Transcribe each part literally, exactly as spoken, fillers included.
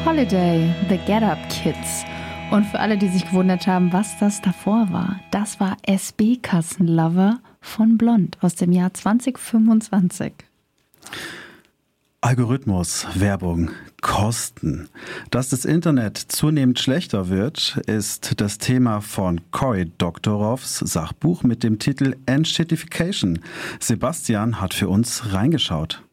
Holiday, The Get Up Kids. Und für alle, die sich gewundert haben, was das davor war, das war S B-Kassenlover von Blond aus dem Jahr zwanzig fünfundzwanzig. Algorithmus, Werbung, Kosten. Dass das Internet zunehmend schlechter wird, ist das Thema von Cory Doctorow's Sachbuch mit dem Titel Enshittification. Sebastian hat für uns reingeschaut.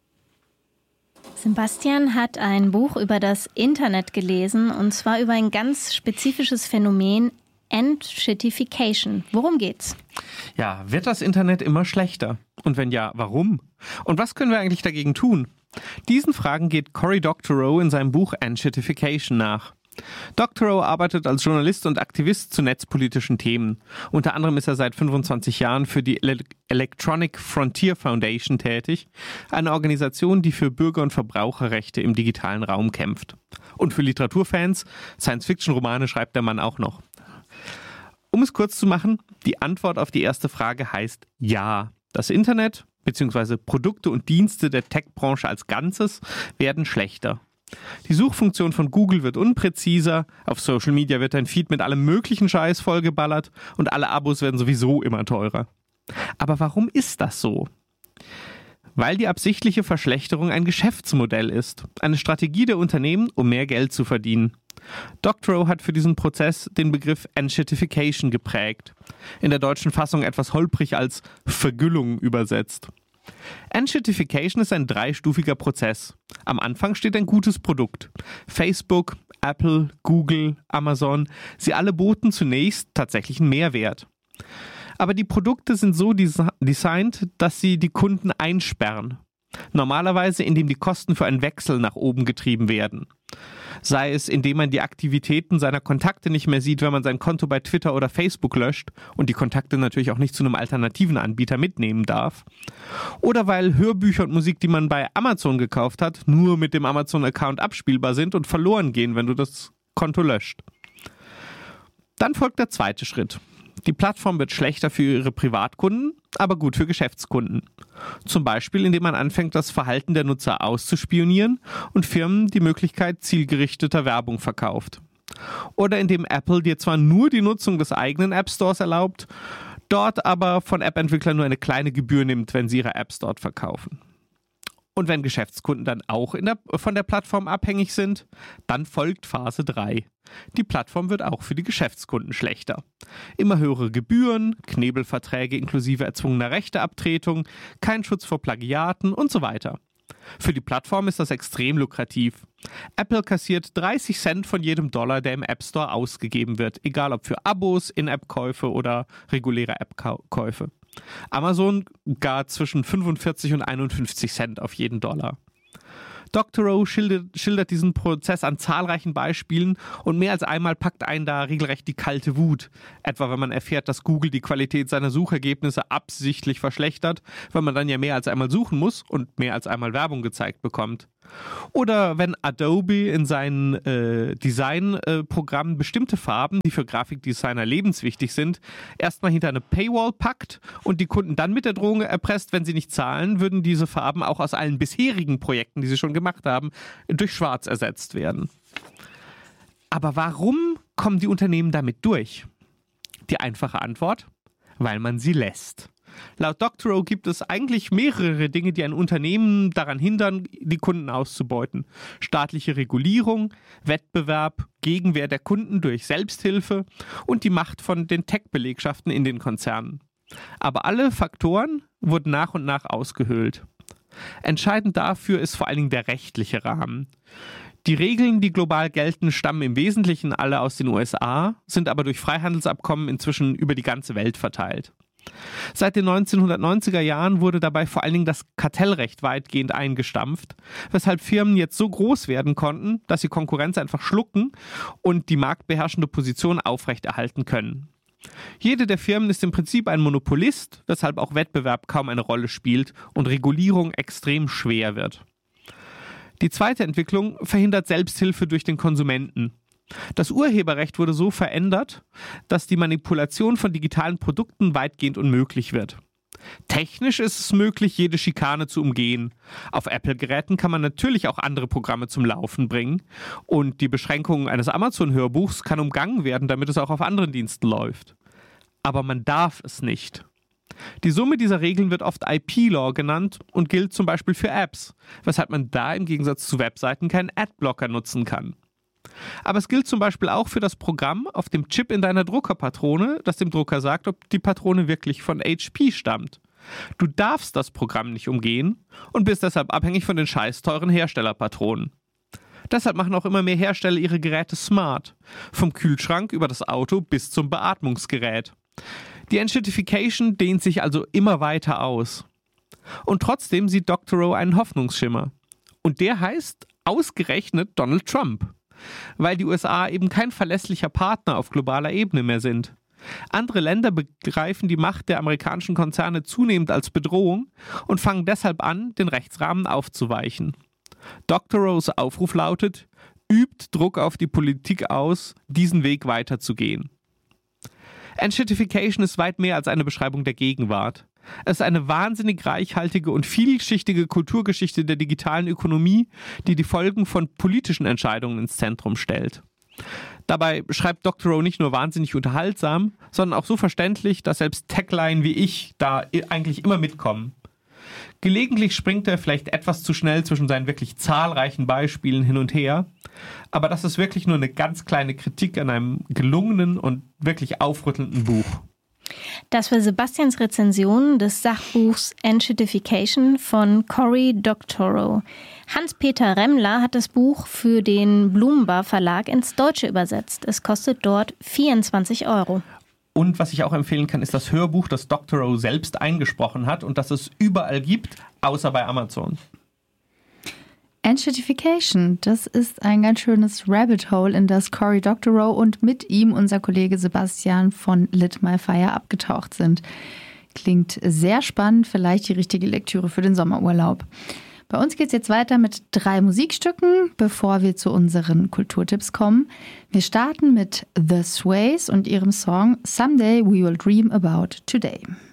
Sebastian hat ein Buch über das Internet gelesen, und zwar über ein ganz spezifisches Phänomen, Enshittification. Worum geht's? Ja, wird das Internet immer schlechter? Und wenn ja, warum? Und was können wir eigentlich dagegen tun? Diesen Fragen geht Cory Doctorow in seinem Buch Enshittification nach. Doctorow arbeitet als Journalist und Aktivist zu netzpolitischen Themen. Unter anderem ist er seit fünfundzwanzig Jahren für die Electronic Frontier Foundation tätig, eine Organisation, die für Bürger- und Verbraucherrechte im digitalen Raum kämpft. Und für Literaturfans, Science-Fiction-Romane schreibt der Mann auch noch. Um es kurz zu machen, die Antwort auf die erste Frage heißt ja. Das Internet bzw. Produkte und Dienste der Tech-Branche als Ganzes werden schlechter. Die Suchfunktion von Google wird unpräziser, auf Social Media wird dein Feed mit allem möglichen Scheiß vollgeballert und alle Abos werden sowieso immer teurer. Aber warum ist das so? Weil die absichtliche Verschlechterung ein Geschäftsmodell ist, eine Strategie der Unternehmen, um mehr Geld zu verdienen. Doctorow hat für diesen Prozess den Begriff Enshittification geprägt, in der deutschen Fassung etwas holprig als Vergüllung übersetzt. Enshittification ist ein dreistufiger Prozess. Am Anfang steht ein gutes Produkt. Facebook, Apple, Google, Amazon, sie alle boten zunächst tatsächlich einen Mehrwert. Aber die Produkte sind so des- designt, dass sie die Kunden einsperren. Normalerweise, indem die Kosten für einen Wechsel nach oben getrieben werden. Sei es, indem man die Aktivitäten seiner Kontakte nicht mehr sieht, wenn man sein Konto bei Twitter oder Facebook löscht und die Kontakte natürlich auch nicht zu einem alternativen Anbieter mitnehmen darf. Oder weil Hörbücher und Musik, die man bei Amazon gekauft hat, nur mit dem Amazon-Account abspielbar sind und verloren gehen, wenn du das Konto löscht. Dann folgt der zweite Schritt. Die Plattform wird schlechter für ihre Privatkunden, aber gut für Geschäftskunden. Zum Beispiel, indem man anfängt, das Verhalten der Nutzer auszuspionieren und Firmen die Möglichkeit zielgerichteter Werbung verkauft. Oder indem Apple dir zwar nur die Nutzung des eigenen App Stores erlaubt, dort aber von App-Entwicklern nur eine kleine Gebühr nimmt, wenn sie ihre Apps dort verkaufen. Und wenn Geschäftskunden dann auch in der, von der Plattform abhängig sind, dann folgt Phase drei. Die Plattform wird auch für die Geschäftskunden schlechter. Immer höhere Gebühren, Knebelverträge inklusive erzwungener Rechteabtretung, kein Schutz vor Plagiaten und so weiter. Für die Plattform ist das extrem lukrativ. Apple kassiert dreißig Cent von jedem Dollar, der im App Store ausgegeben wird, egal ob für Abos, In-App-Käufe oder reguläre App-Käufe. Amazon gar zwischen fünfundvierzig und einundfünfzig Cent auf jeden Dollar. Doctorow schildert, schildert diesen Prozess an zahlreichen Beispielen und mehr als einmal packt einen da regelrecht die kalte Wut. Etwa wenn man erfährt, dass Google die Qualität seiner Suchergebnisse absichtlich verschlechtert, weil man dann ja mehr als einmal suchen muss und mehr als einmal Werbung gezeigt bekommt. Oder wenn Adobe in seinen äh, Designprogrammen äh, bestimmte Farben, die für Grafikdesigner lebenswichtig sind, erstmal hinter eine Paywall packt und die Kunden dann mit der Drohung erpresst, wenn sie nicht zahlen, würden diese Farben auch aus allen bisherigen Projekten, die sie schon gemacht haben, durch Schwarz ersetzt werden. Aber warum kommen die Unternehmen damit durch? Die einfache Antwort: weil man sie lässt. Laut Doctorow gibt es eigentlich mehrere Dinge, die ein Unternehmen daran hindern, die Kunden auszubeuten. Staatliche Regulierung, Wettbewerb, Gegenwehr der Kunden durch Selbsthilfe und die Macht von den Tech-Belegschaften in den Konzernen. Aber alle Faktoren wurden nach und nach ausgehöhlt. Entscheidend dafür ist vor allen Dingen der rechtliche Rahmen. Die Regeln, die global gelten, stammen im Wesentlichen alle aus den U S A, sind aber durch Freihandelsabkommen inzwischen über die ganze Welt verteilt. Seit den neunzehnhundertneunziger Jahren wurde dabei vor allen Dingen das Kartellrecht weitgehend eingestampft, weshalb Firmen jetzt so groß werden konnten, dass sie Konkurrenz einfach schlucken und die marktbeherrschende Position aufrechterhalten können. Jede der Firmen ist im Prinzip ein Monopolist, weshalb auch Wettbewerb kaum eine Rolle spielt und Regulierung extrem schwer wird. Die zweite Entwicklung verhindert Selbsthilfe durch den Konsumenten. Das Urheberrecht wurde so verändert, dass die Manipulation von digitalen Produkten weitgehend unmöglich wird. Technisch ist es möglich, jede Schikane zu umgehen. Auf Apple-Geräten kann man natürlich auch andere Programme zum Laufen bringen und die Beschränkungen eines Amazon-Hörbuchs kann umgangen werden, damit es auch auf anderen Diensten läuft. Aber man darf es nicht. Die Summe dieser Regeln wird oft I P-Law genannt und gilt zum Beispiel für Apps, weshalb man da im Gegensatz zu Webseiten keinen Adblocker nutzen kann. Aber es gilt zum Beispiel auch für das Programm auf dem Chip in deiner Druckerpatrone, das dem Drucker sagt, ob die Patrone wirklich von H P stammt. Du darfst das Programm nicht umgehen und bist deshalb abhängig von den scheiß teuren Herstellerpatronen. Deshalb machen auch immer mehr Hersteller ihre Geräte smart. Vom Kühlschrank über das Auto bis zum Beatmungsgerät. Die Enshittification dehnt sich also immer weiter aus. Und trotzdem sieht Doktor Rowe einen Hoffnungsschimmer. Und der heißt ausgerechnet Donald Trump. Weil die U S A eben kein verlässlicher Partner auf globaler Ebene mehr sind. Andere Länder begreifen die Macht der amerikanischen Konzerne zunehmend als Bedrohung und fangen deshalb an, den Rechtsrahmen aufzuweichen. Doktor Rowes Aufruf lautet: Übt Druck auf die Politik aus, diesen Weg weiterzugehen. Enshittification ist weit mehr als eine Beschreibung der Gegenwart. Es ist eine wahnsinnig reichhaltige und vielschichtige Kulturgeschichte der digitalen Ökonomie, die die Folgen von politischen Entscheidungen ins Zentrum stellt. Dabei schreibt Doktor Rowe nicht nur wahnsinnig unterhaltsam, sondern auch so verständlich, dass selbst Techline wie ich da eigentlich immer mitkommen. Gelegentlich springt er vielleicht etwas zu schnell zwischen seinen wirklich zahlreichen Beispielen hin und her, aber das ist wirklich nur eine ganz kleine Kritik an einem gelungenen und wirklich aufrüttelnden Buch. Das war Sebastians Rezension des Sachbuchs Enshittification von Cory Doctorow. Hans-Peter Remmler hat das Buch für den Blumenbar Verlag ins Deutsche übersetzt. Es kostet dort vierundzwanzig Euro. Und was ich auch empfehlen kann, ist das Hörbuch, das Doktor Rowe selbst eingesprochen hat und das es überall gibt, außer bei Amazon. Enshittification, das ist ein ganz schönes Rabbit Hole, in das Cory Doctorow und mit ihm unser Kollege Sebastian von Lit My Fire abgetaucht sind. Klingt sehr spannend, vielleicht die richtige Lektüre für den Sommerurlaub. Bei uns geht es jetzt weiter mit drei Musikstücken, bevor wir zu unseren Kulturtipps kommen. Wir starten mit The Sways und ihrem Song Someday We Will Dream About Today.